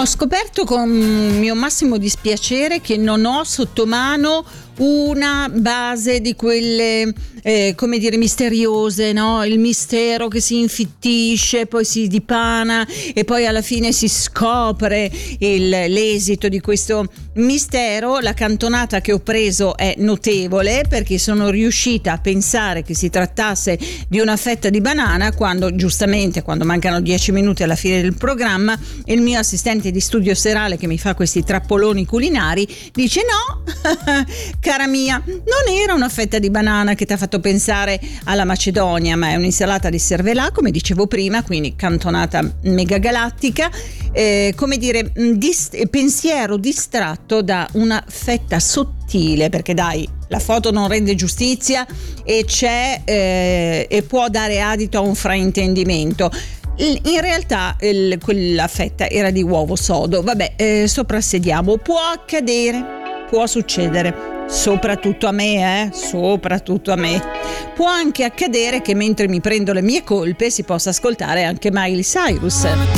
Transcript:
Ho scoperto con mio massimo dispiacere che non ho sotto mano una base di quelle come dire misteriose, no? Il mistero che si infittisce, poi si dipana e poi alla fine si scopre l'esito di questo mistero. La cantonata che ho preso è notevole, perché sono riuscita a pensare che si trattasse di una fetta di banana quando, giustamente, quando mancano 10 minuti alla fine del programma, il mio assistente di studio serale, che mi fa questi trappoloni culinari, dice: no, cara mia, non era una fetta di banana che ti ha fatto pensare alla Macedonia, ma è un'insalata di cervelà, come dicevo prima, quindi cantonata mega galattica, come dire, pensiero distratto da una fetta sottile, perché dai, la foto non rende giustizia e c'è e può dare adito a un fraintendimento. In realtà quella fetta era di uovo sodo. Vabbè, soprassediamo, può accadere, può succedere, soprattutto a me, soprattutto a me. Può anche accadere che mentre mi prendo le mie colpe si possa ascoltare anche Miley Cyrus.